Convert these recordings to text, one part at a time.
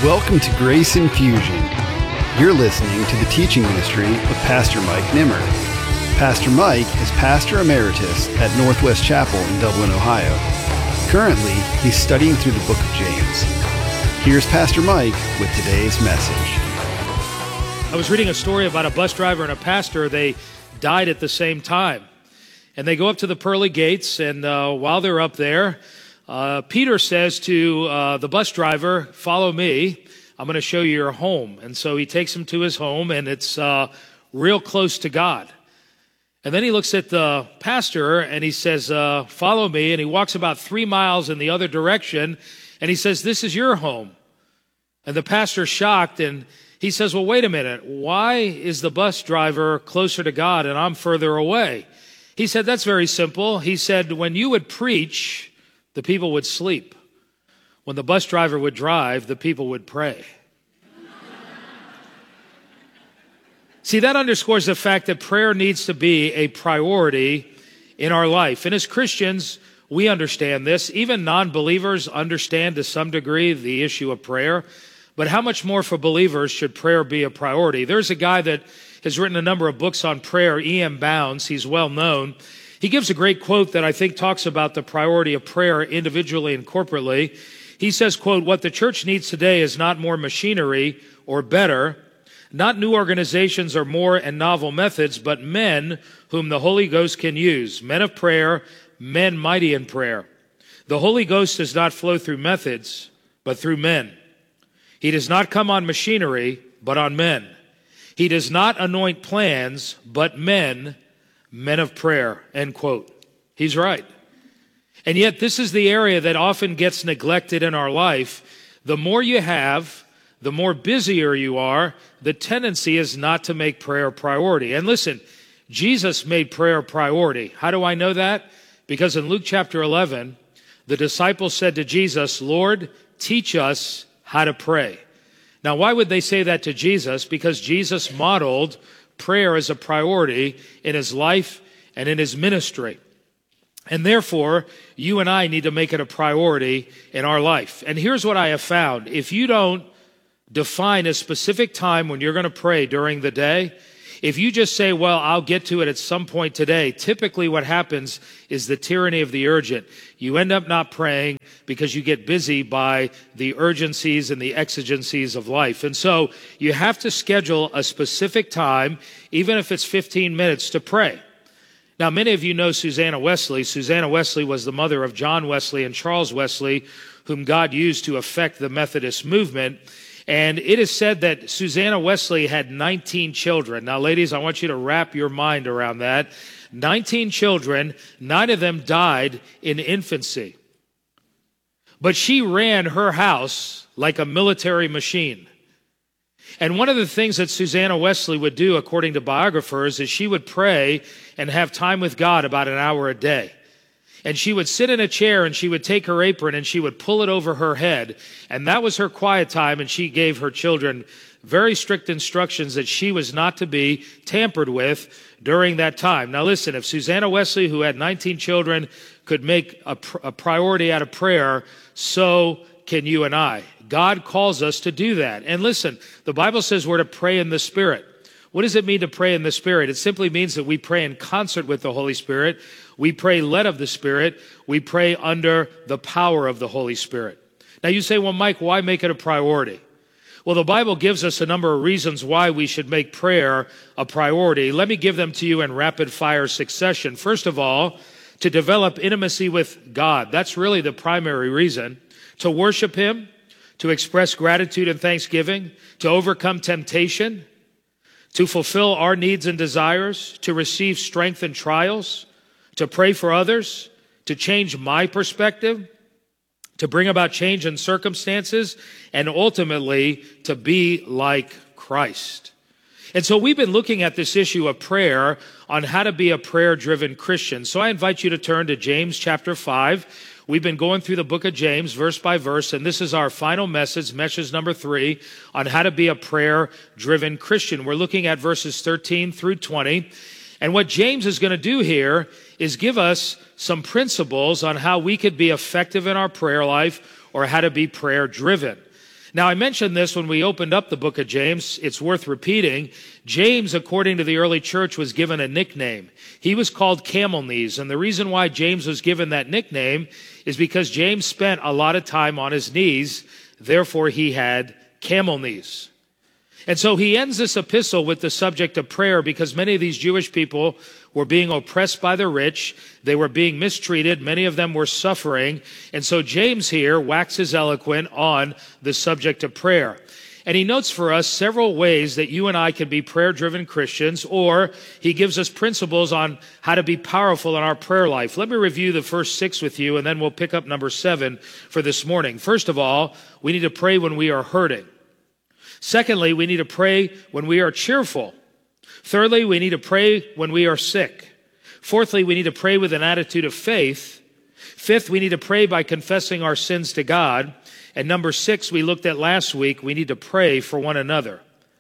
Welcome to Grace Infusion. You're listening to the teaching ministry of Pastor Mike Nimmer. Pastor Mike is Pastor Emeritus at Northwest Chapel in Dublin, Ohio. Currently, he's studying through the book of James. Here's Pastor Mike with today's message. I was reading a story about a bus driver and a pastor. They died at the same time. And they go up to the pearly gates, and while they're up there, Peter says to the bus driver, "Follow me. I'm going to show you your home." And so he takes him to his home, and it's real close to God. And then he looks at the pastor, and he says, "Follow me." And he walks about 3 miles in the other direction, and he says, "This is your home." And the pastor's shocked, and he says, "Well, wait a minute. Why is the bus driver closer to God and I'm further away?" He said, "That's very simple." He said, "When you would preach, the people would sleep. When the bus driver would drive, the people would pray." See, that underscores the fact that prayer needs to be a priority in our life. And as Christians, we understand this. Even non-believers understand to some degree the issue of prayer. But how much more for believers should prayer be a priority? There's a guy that has written a number of books on prayer, E.M. Bounds. He's well known. He gives a great quote that I think talks about the priority of prayer individually and corporately. He says, quote, "What the church needs today is not more machinery or better, not new organizations or more and novel methods, but men whom the Holy Ghost can use, men of prayer, men mighty in prayer. The Holy Ghost does not flow through methods, but through men. He does not come on machinery, but on men. He does not anoint plans, but men of prayer," end quote. He's right. And yet this is the area that often gets neglected in our life. The more you have, the more busier you are, the tendency is not to make prayer a priority. And listen, Jesus made prayer a priority. How do I know that? Because in Luke chapter 11, the disciples said to Jesus, "Lord, teach us how to pray." Now, why would they say that to Jesus? Because Jesus modeled prayer as a priority in his life and in his ministry. And therefore, you and I need to make it a priority in our life. And here's what I have found. If you don't define a specific time when you're going to pray during the day, if you just say, "Well, I'll get to it at some point today," typically what happens is the tyranny of the urgent. You end up not praying because you get busy by the urgencies and the exigencies of life. And so you have to schedule a specific time, even if it's 15 minutes, to pray. Now, many of you know Susanna Wesley. Susanna Wesley was the mother of John Wesley and Charles Wesley, whom God used to affect the Methodist movement. And it is said that Susanna Wesley had 19 children. Now, ladies, I want you to wrap your mind around that. 19 children, 9 of them died in infancy. But she ran her house like a military machine. And one of the things that Susanna Wesley would do, according to biographers, is she would pray and have time with God about an hour a day. And she would sit in a chair and she would take her apron and she would pull it over her head. And that was her quiet time. And she gave her children very strict instructions that she was not to be tampered with during that time. Now listen, if Susanna Wesley, who had 19 children, could make a priority out of prayer, so can you and I. God calls us to do that. And listen, the Bible says we're to pray in the Spirit. What does it mean to pray in the Spirit? It simply means that we pray in concert with the Holy Spirit. We pray led of the Spirit. We pray under the power of the Holy Spirit. Now you say, "Well, Mike, why make it a priority?" Well, the Bible gives us a number of reasons why we should make prayer a priority. Let me give them to you in rapid fire succession. First of all, to develop intimacy with God. That's really the primary reason. To worship Him, to express gratitude and thanksgiving, to overcome temptation, to fulfill our needs and desires, to receive strength in trials, to pray for others, to change my perspective, to bring about change in circumstances, and ultimately to be like Christ. And so we've been looking at this issue of prayer on how to be a prayer-driven Christian. So I invite you to turn to James chapter 5. We've been going through the book of James verse by verse, and this is our final message number 3, on how to be a prayer-driven Christian. We're looking at verses 13 through 20. And what James is going to do here is give us some principles on how we could be effective in our prayer life or how to be prayer-driven. Now, I mentioned this when we opened up the book of James. It's worth repeating. James, according to the early church, was given a nickname. He was called Camel Knees. And the reason why James was given that nickname is because James spent a lot of time on his knees. Therefore, he had camel knees. And so he ends this epistle with the subject of prayer because many of these Jewish people were being oppressed by the rich. They were being mistreated. Many of them were suffering. And so James here waxes eloquent on the subject of prayer. And he notes for us several ways that you and I can be prayer-driven Christians, or he gives us principles on how to be powerful in our prayer life. Let me review the first 6 with you, and then we'll pick up number 7 for this morning. First of all, we need to pray when we are hurting. Secondly, we need to pray when we are cheerful. Thirdly, we need to pray when we are sick. Fourthly, we need to pray with an attitude of faith. Fifth, we need to pray by confessing our sins to God. And number 6, we looked at last week, we need to pray for one another.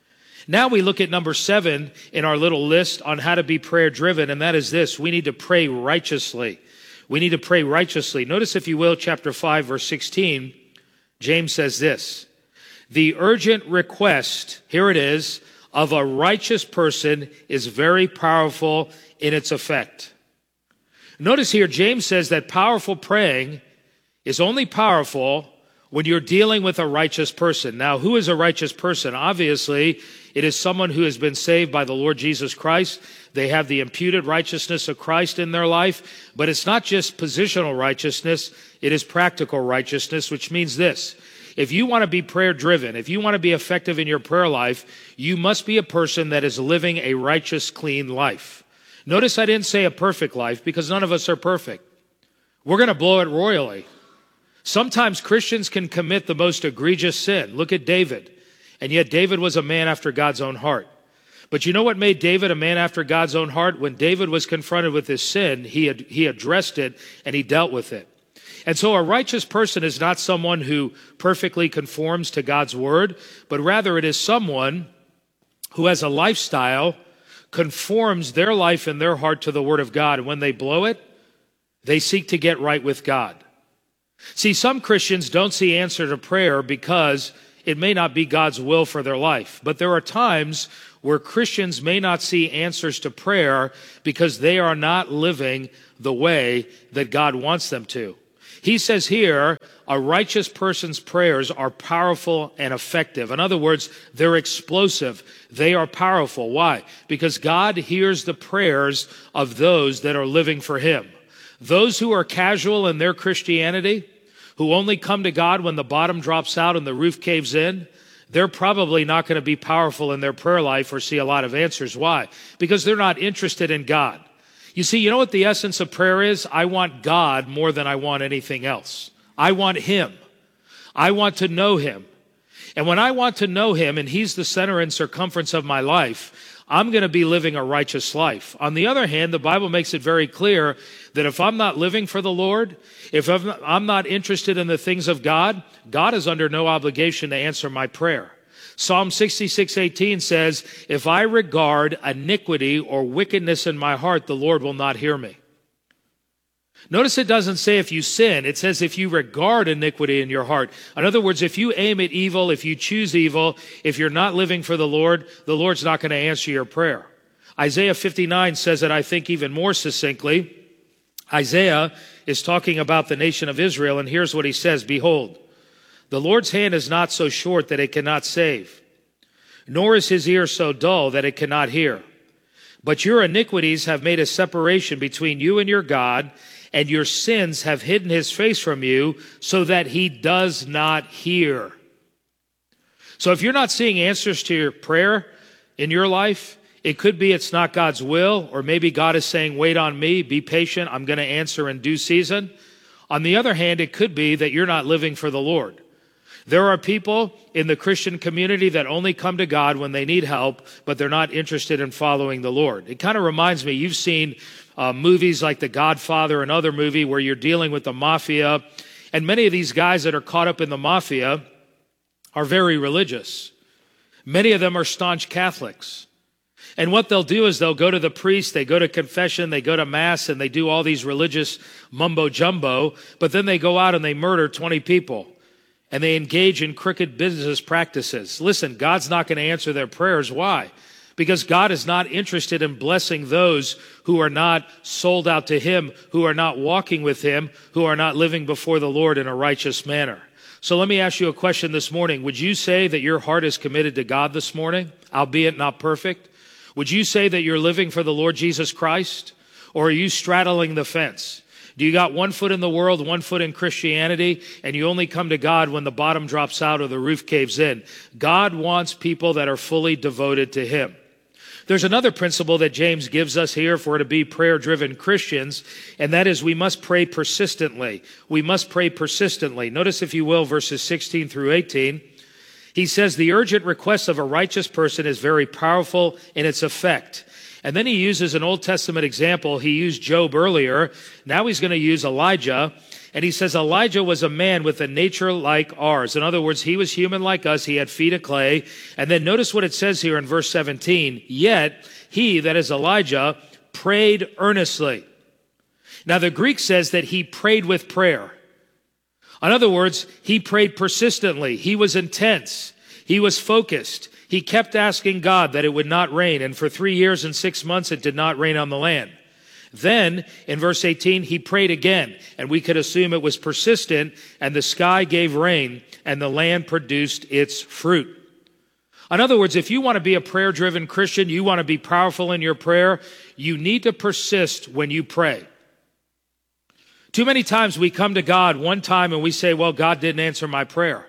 Now we look at number 7 in our little list on how to be prayer-driven, and that is this: we need to pray righteously. We need to pray righteously. Notice, if you will, chapter 5, verse 16, James says this: the urgent request, here it is, of a righteous person is very powerful in its effect. Notice here, James says that powerful praying is only powerful when you're dealing with a righteous person. Now, who is a righteous person? Obviously, it is someone who has been saved by the Lord Jesus Christ. They have the imputed righteousness of Christ in their life. But it's not just positional righteousness, it is practical righteousness, which means this: if you want to be prayer-driven, if you want to be effective in your prayer life, you must be a person that is living a righteous, clean life. Notice I didn't say a perfect life, because none of us are perfect. We're going to blow it royally. Sometimes Christians can commit the most egregious sin. Look at David. And yet David was a man after God's own heart. But you know what made David a man after God's own heart? When David was confronted with his sin, he addressed it and he dealt with it. And so a righteous person is not someone who perfectly conforms to God's word, but rather it is someone who has a lifestyle, conforms their life and their heart to the word of God. And when they blow it, they seek to get right with God. See, some Christians don't see answer to prayer because it may not be God's will for their life. But there are times where Christians may not see answers to prayer because they are not living the way that God wants them to. He says here, a righteous person's prayers are powerful and effective. In other words, they're explosive. They are powerful. Why? Because God hears the prayers of those that are living for Him. Those who are casual in their Christianity, who only come to God when the bottom drops out and the roof caves in, they're probably not going to be powerful in their prayer life or see a lot of answers. Why? Because they're not interested in God. You see, you know what the essence of prayer is? I want God more than I want anything else. I want Him. I want to know Him. And when I want to know Him and He's the center and circumference of my life, I'm going to be living a righteous life. On the other hand, the Bible makes it very clear that if I'm not living for the Lord, if I'm not interested in the things of God, God is under no obligation to answer my prayer. Psalm 66:18 says, if I regard iniquity or wickedness in my heart, the Lord will not hear me. Notice it doesn't say if you sin. It says if you regard iniquity in your heart. In other words, if you aim at evil, if you choose evil, if you're not living for the Lord's not going to answer your prayer. Isaiah 59 says it, I think, even more succinctly. Isaiah is talking about the nation of Israel, and here's what he says: behold, the Lord's hand is not so short that it cannot save, nor is His ear so dull that it cannot hear. But your iniquities have made a separation between you and your God, and your sins have hidden His face from you so that He does not hear. So if you're not seeing answers to your prayer in your life, it could be it's not God's will, or maybe God is saying, wait on me, be patient, I'm going to answer in due season. On the other hand, it could be that you're not living for the Lord. There are people in the Christian community that only come to God when they need help, but they're not interested in following the Lord. It kind of reminds me, you've seen movies like The Godfather, another movie where you're dealing with the mafia, and many of these guys that are caught up in the mafia are very religious. Many of them are staunch Catholics. And what they'll do is they'll go to the priest, they go to confession, they go to mass, and they do all these religious mumbo jumbo, but then they go out and they murder 20 people. and they engage in crooked business practices. Listen, God's not going to answer their prayers. Why? Because God is not interested in blessing those who are not sold out to him, who are not walking with him, who are not living before the Lord in a righteous manner. So let me ask you a question this morning. Would you say that your heart is committed to God this morning, albeit not perfect? Would you say that you're living for the Lord Jesus Christ? Or are you straddling the fence? Do you got one foot in the world, one foot in Christianity, and you only come to God when the bottom drops out or the roof caves in? God wants people that are fully devoted to him. There's another principle that James gives us here if we're to be prayer-driven Christians, and that is we must pray persistently. We must pray persistently. Notice, if you will, verses 16 through 18. He says, the urgent request of a righteous person is very powerful in its effect. And then he uses an Old Testament example. He used Job earlier. Now he's going to use Elijah. And he says Elijah was a man with a nature like ours. In other words, he was human like us. He had feet of clay. And then notice what it says here in verse 17. Yet he, that is Elijah, prayed earnestly. Now the Greek says that he prayed with prayer. In other words, he prayed persistently. He was intense. He was focused. He kept asking God that it would not rain, and for 3 years and 6 months it did not rain on the land. Then, in verse 18, he prayed again, and we could assume it was persistent, and the sky gave rain, and the land produced its fruit. In other words, if you want to be a prayer-driven Christian, you want to be powerful in your prayer, you need to persist when you pray. Too many times we come to God one time and we say, well, God didn't answer my prayer.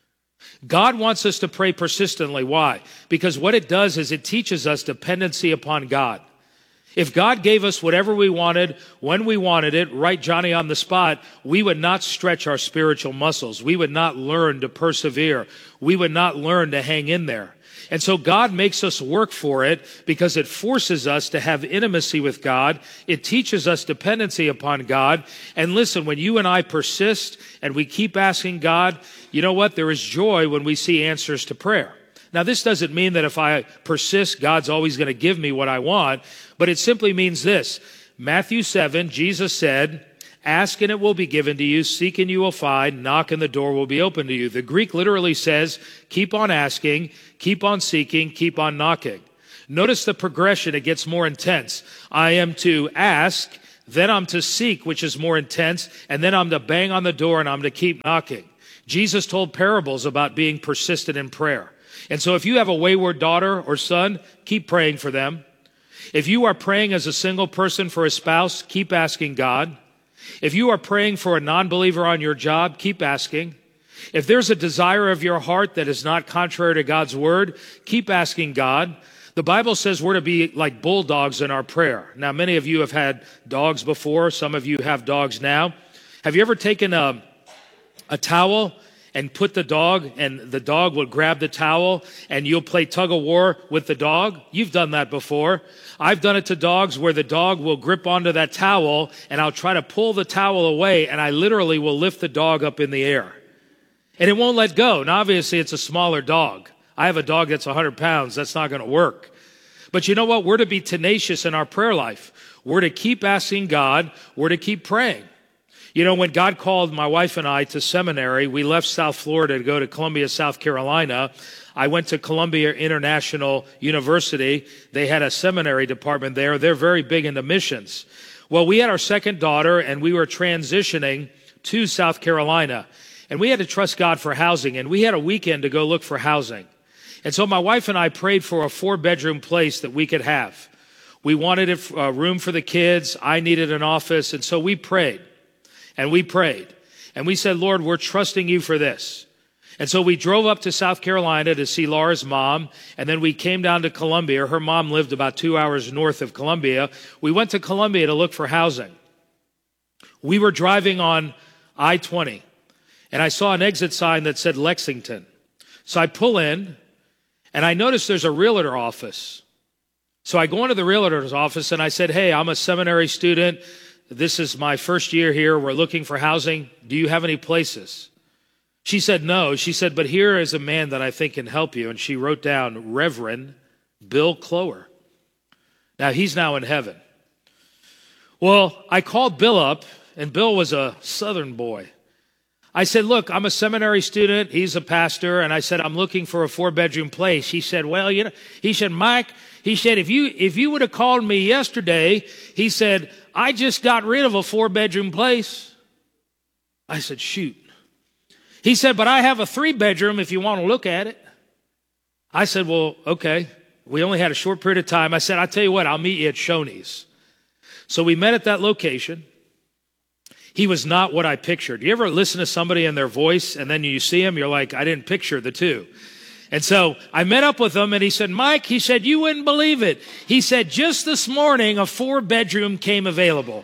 God wants us to pray persistently. Why? Because what it does is it teaches us dependency upon God. If God gave us whatever we wanted, when we wanted it, right Johnny on the spot, we would not stretch our spiritual muscles. We would not learn to persevere. We would not learn to hang in there. And so God makes us work for it because it forces us to have intimacy with God. It teaches us dependency upon God. And listen, when you and I persist and we keep asking God, you know what? There is joy when we see answers to prayer. Now, this doesn't mean that if I persist, God's always going to give me what I want, but it simply means this. Matthew 7, Jesus said, ask and it will be given to you, seek and you will find, knock and the door will be open to you. The Greek literally says, keep on asking, keep on seeking, keep on knocking. Notice the progression, it gets more intense. I am to ask, then I'm to seek, which is more intense, and then I'm to bang on the door and I'm to keep knocking. Jesus told parables about being persistent in prayer. And so if you have a wayward daughter or son, keep praying for them. If you are praying as a single person for a spouse, keep asking God. If you are praying for a non-believer on your job, keep asking. If there's a desire of your heart that is not contrary to God's word, keep asking God. The Bible says we're to be like bulldogs in our prayer. Now, many of you have had dogs before. Some of you have dogs now. Have you ever taken a towel and put the dog, and the dog will grab the towel, and you'll play tug of war with the dog? You've done that before. I've done it to dogs where the dog will grip onto that towel, and I'll try to pull the towel away, and I literally will lift the dog up in the air. And it won't let go. Now, obviously, it's a smaller dog. I have a dog that's 100 pounds. That's not going to work. But you know what? We're to be tenacious in our prayer life. We're to keep asking God. We're to keep praying. You know, when God called my wife and I to seminary, we left South Florida to go to Columbia, South Carolina. I went to Columbia International University. They had a seminary department there. They're very big into missions. Well, we had our second daughter, and we were transitioning to South Carolina. And we had to trust God for housing, and we had a weekend to go look for housing. And so my wife and I prayed for a 4-bedroom place that we could have. We wanted a room for the kids. I needed an office, and so we prayed. And we prayed. And we said, Lord, we're trusting you for this. And so we drove up to South Carolina to see Laura's mom. And then we came down to Columbia. Her mom lived about 2 hours north of Columbia. We went to Columbia to look for housing. We were driving on I-20. And I saw an exit sign that said Lexington. So I pull in. And I noticed there's a realtor office. So I go into the realtor's office and I said, hey, I'm a seminary student. This is my first year here. We're looking for housing. Do you have any places? She said no. She said, but here is a man that I think can help you. And she wrote down Reverend Bill Clower. Now, he's now in heaven. Well, I called Bill up, and Bill was a Southern boy. I said, look, I'm a seminary student. He's a pastor. And I said, I'm looking for a 4-bedroom place. He said, well, he said, Mike, he said, if you would have called me yesterday, he said, I just got rid of a 4-bedroom place. I said, shoot. He said, but I have a 3-bedroom if you want to look at it. I said, well, okay. We only had a short period of time. I said, I'll tell you what, I'll meet you at Shoney's. So we met at that location. He was not what I pictured. You ever listen to somebody and their voice and then you see him, you're like, I didn't picture the two. And so I met up with him and he said, Mike, he said, you wouldn't believe it. He said, just this morning, a 4-bedroom came available.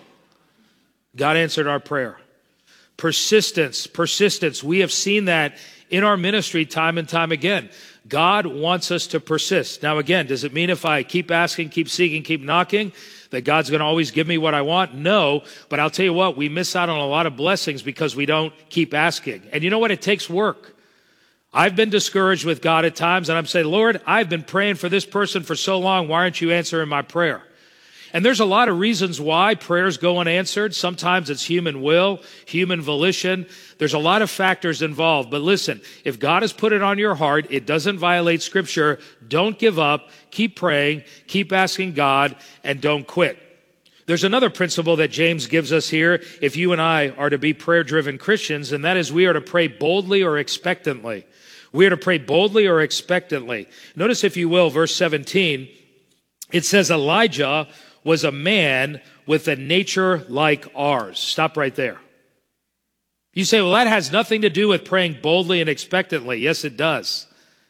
God answered our prayer. Persistence. We have seen that in our ministry time and time again. God wants us to persist. Now, again, does it mean if I keep asking, keep seeking, keep knocking, that God's going to always give me what I want? No, but I'll tell you what, we miss out on a lot of blessings because we don't keep asking. And you know what? It takes work. I've been discouraged with God at times, and I'm saying, Lord, I've been praying for this person for so long. Why aren't you answering my prayer? And there's a lot of reasons why prayers go unanswered. Sometimes it's human will, human volition. There's a lot of factors involved. But listen, if God has put it on your heart, it doesn't violate Scripture. Don't give up. Keep praying. Keep asking God, and don't quit. There's another principle that James gives us here if you and I are to be prayer-driven Christians, and that is we are to pray boldly or expectantly. We are to pray boldly or expectantly. Notice, if you will, verse 17. It says Elijah was a man with a nature like ours. Stop right there. You say, well, that has nothing to do with praying boldly and expectantly. Yes, it does.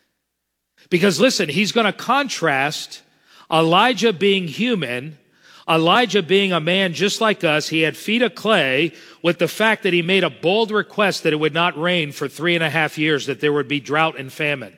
Because listen, he's going to contrast Elijah being human, Elijah being a man just like us. He had feet of clay, with the fact that he made a bold request that it would not rain for 3.5 years, that there would be drought and famine.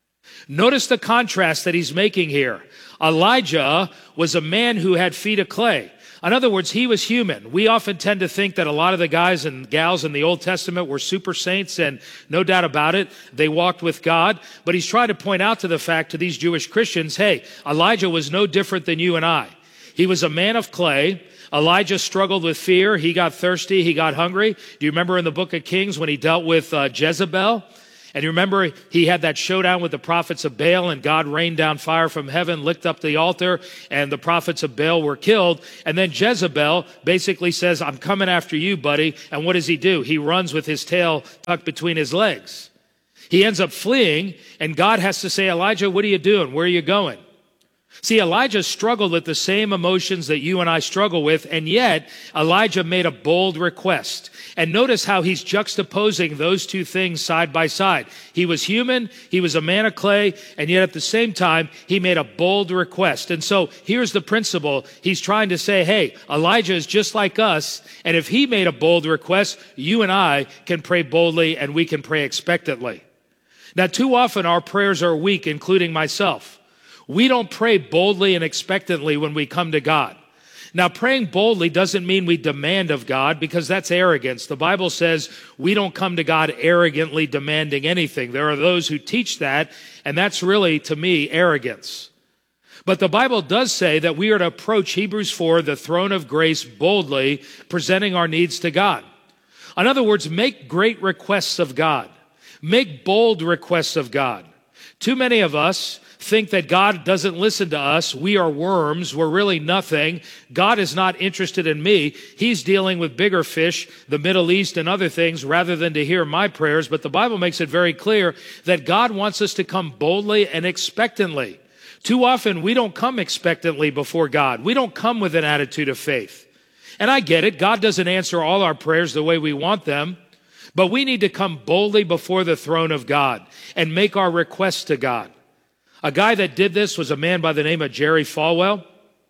Notice the contrast that he's making here. Elijah was a man who had feet of clay. In other words, he was human. We often tend to think that a lot of the guys and gals in the Old Testament were super saints, and no doubt about it, they walked with God. But he's trying to point out to the fact to these Jewish Christians, hey, Elijah was no different than you and I. He was a man of clay. Elijah struggled with fear. He got thirsty. He got hungry. Do you remember in the book of Kings when he dealt with Jezebel? And you remember he had that showdown with the prophets of Baal, and God rained down fire from heaven, licked up the altar, and the prophets of Baal were killed. And then Jezebel basically says, I'm coming after you, buddy. And what does he do? He runs with his tail tucked between his legs. He ends up fleeing, and God has to say, Elijah, what are you doing? Where are you going? See, Elijah struggled with the same emotions that you and I struggle with, and yet Elijah made a bold request. And notice how he's juxtaposing those two things side by side. He was human, he was a man of clay, and yet at the same time, he made a bold request. And so here's the principle. He's trying to say, hey, Elijah is just like us, and if he made a bold request, you and I can pray boldly and we can pray expectantly. Now, too often our prayers are weak, including myself. We don't pray boldly and expectantly when we come to God. Now, praying boldly doesn't mean we demand of God, because that's arrogance. The Bible says we don't come to God arrogantly demanding anything. There are those who teach that, and that's really, to me, arrogance. But the Bible does say that we are to approach Hebrews 4, the throne of grace, boldly, presenting our needs to God. In other words, make great requests of God. Make bold requests of God. Too many of us think that God doesn't listen to us. We are worms. We're really nothing. God is not interested in me. He's dealing with bigger fish, the Middle East and other things, rather than to hear my prayers. But the Bible makes it very clear that God wants us to come boldly and expectantly. Too often, we don't come expectantly before God. We don't come with an attitude of faith. And I get it. God doesn't answer all our prayers the way we want them. But we need to come boldly before the throne of God and make our requests to God. A guy that did this was a man by the name of Jerry Falwell.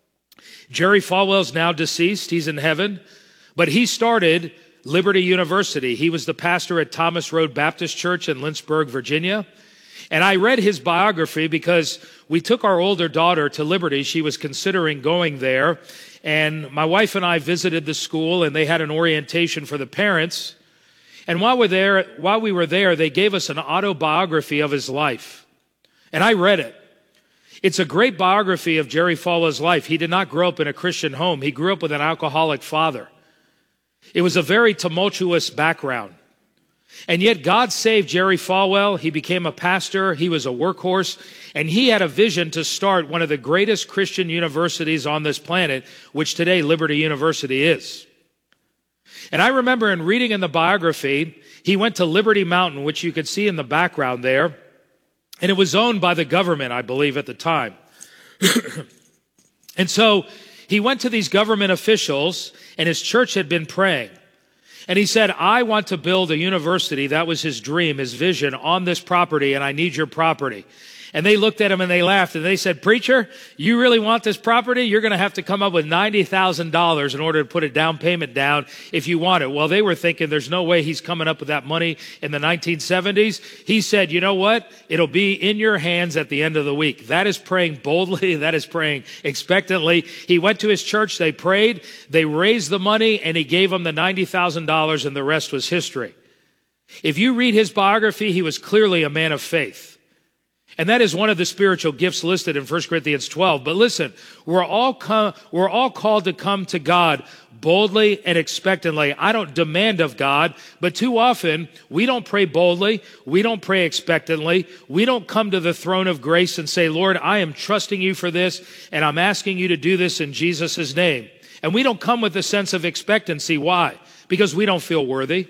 Jerry Falwell's now deceased. He's in heaven. But he started Liberty University. He was the pastor at Thomas Road Baptist Church in Lynchburg, Virginia. And I read his biography because we took our older daughter to Liberty. She was considering going there. And my wife and I visited the school, and they had an orientation for the parents. And while we were there, they gave us an autobiography of his life. And I read it. It's a great biography of Jerry Falwell's life. He did not grow up in a Christian home. He grew up with an alcoholic father. It was a very tumultuous background. And yet God saved Jerry Falwell. He became a pastor. He was a workhorse. And he had a vision to start one of the greatest Christian universities on this planet, which today Liberty University is. And I remember in reading in the biography, he went to Liberty Mountain, which you could see in the background there. And it was owned by the government, I believe, at the time. And so he went to these government officials, and his church had been praying. And he said, I want to build a university. That was his dream, his vision, on this property, and I need your property. And they looked at him and they laughed and they said, preacher, you really want this property? You're going to have to come up with $90,000 in order to put a down payment down if you want it. Well, they were thinking there's no way he's coming up with that money in the 1970s. He said, you know what? It'll be in your hands at the end of the week. That is praying boldly. That is praying expectantly. He went to his church. They prayed. They raised the money and he gave them the $90,000 and the rest was history. If you read his biography, he was clearly a man of faith. And that is one of the spiritual gifts listed in 1 Corinthians 12. But listen, we're all called to come to God boldly and expectantly. I don't demand of God, but too often we don't pray boldly. We don't pray expectantly. We don't come to the throne of grace and say, Lord, I am trusting you for this, and I'm asking you to do this in Jesus' name. And we don't come with a sense of expectancy. Why? Because we don't feel worthy.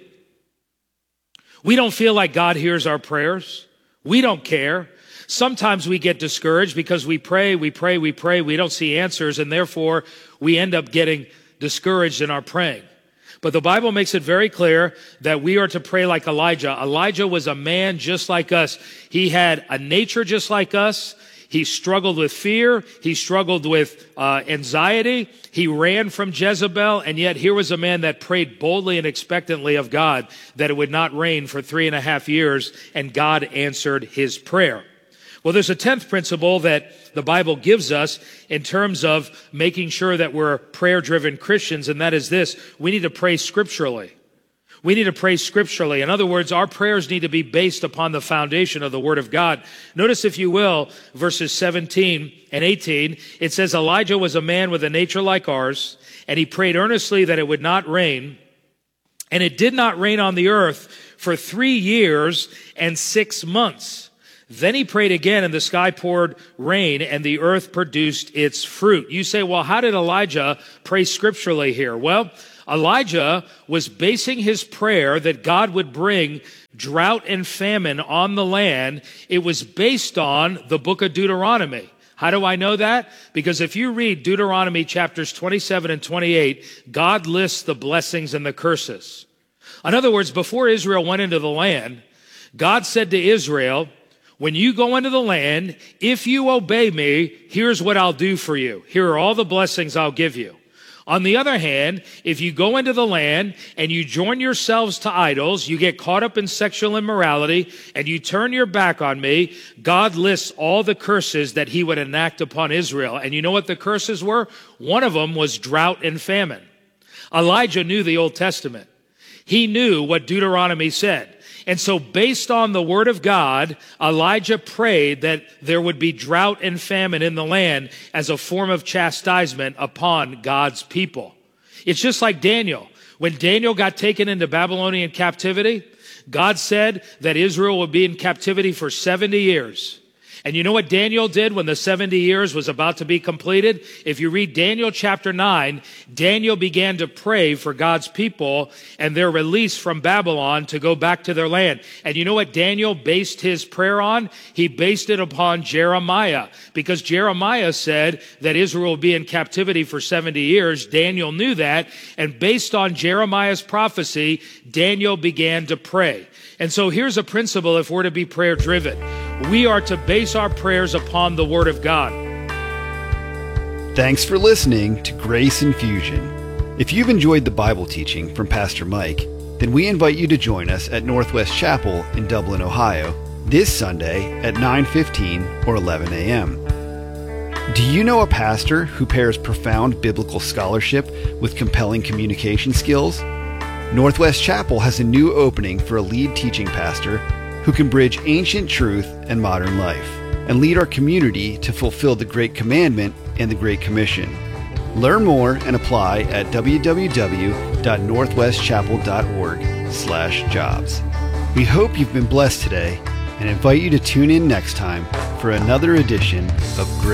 We don't feel like God hears our prayers. We don't care. Sometimes we get discouraged because we pray, we don't see answers, and therefore we end up getting discouraged in our praying. But the Bible makes it very clear that we are to pray like Elijah. Elijah was a man just like us. He had a nature just like us. He struggled with fear. He struggled with anxiety. He ran from Jezebel. And yet here was a man that prayed boldly and expectantly of God that it would not rain for 3.5 years, and God answered his prayer. Well, there's a 10th principle that the Bible gives us in terms of making sure that we're prayer-driven Christians, and that is this: we need to pray scripturally. We need to pray scripturally. In other words, our prayers need to be based upon the foundation of the Word of God. Notice, if you will, verses 17 and 18. It says, Elijah was a man with a nature like ours, and he prayed earnestly that it would not rain. And it did not rain on the earth for 3 years and 6 months. Then he prayed again, and the sky poured rain, and the earth produced its fruit. You say, well, how did Elijah pray scripturally here? Well, Elijah was basing his prayer that God would bring drought and famine on the land. It was based on the book of Deuteronomy. How do I know that? Because if you read Deuteronomy chapters 27 and 28, God lists the blessings and the curses. In other words, before Israel went into the land, God said to Israel, when you go into the land, if you obey me, here's what I'll do for you. Here are all the blessings I'll give you. On the other hand, if you go into the land and you join yourselves to idols, you get caught up in sexual immorality, and you turn your back on me, God lists all the curses that he would enact upon Israel. And you know what the curses were? One of them was drought and famine. Elijah knew the Old Testament. He knew what Deuteronomy said. And so based on the word of God, Elijah prayed that there would be drought and famine in the land as a form of chastisement upon God's people. It's just like Daniel. When Daniel got taken into Babylonian captivity, God said that Israel would be in captivity for 70 years. And you know what Daniel did when the 70 years was about to be completed? If you read Daniel chapter 9, Daniel began to pray for God's people and their release from Babylon to go back to their land. And you know what Daniel based his prayer on? He based it upon Jeremiah, because Jeremiah said that Israel will be in captivity for 70 years. Daniel knew that, and based on Jeremiah's prophecy, Daniel began to pray. And so here's a principle if we're to be prayer driven. We are to base our prayers upon the Word of God. Thanks for listening to Grace Infusion. If you've enjoyed the Bible teaching from Pastor Mike, then we invite you to join us at Northwest Chapel in Dublin, Ohio, this Sunday at 9:15 or 11 a.m. Do you know a pastor who pairs profound biblical scholarship with compelling communication skills? Northwest Chapel has a new opening for a lead teaching pastor who can bridge ancient truth and modern life and lead our community to fulfill the Great Commandment and the Great Commission. Learn more and apply at www.northwestchapel.org/jobs. We hope you've been blessed today and invite you to tune in next time for another edition of Grace